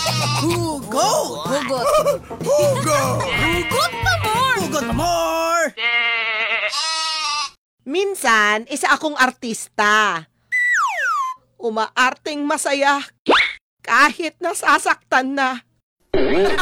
Hugot! Hugot. Hugot! Hugot pa more! Hugot pa more! Minsan, isa akong artista. Umaarting masaya kahit nasasaktan na.